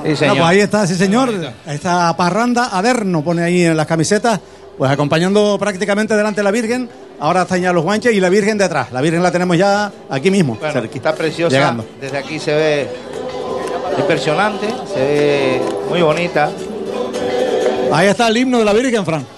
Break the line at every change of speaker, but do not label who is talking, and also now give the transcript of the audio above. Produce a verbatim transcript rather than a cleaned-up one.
Sí, señor.
Bueno, pues ahí está, sí señor, esta parranda Aderno pone ahí en las camisetas, pues acompañando prácticamente delante de la Virgen. Ahora están ya los guanches y la Virgen detrás. La Virgen la tenemos ya aquí mismo.
Bueno,
cerquita,
está preciosa.
llegando.
Desde aquí se ve impresionante, se ve muy bonita.
Ahí está el himno de la Virgen, Fran.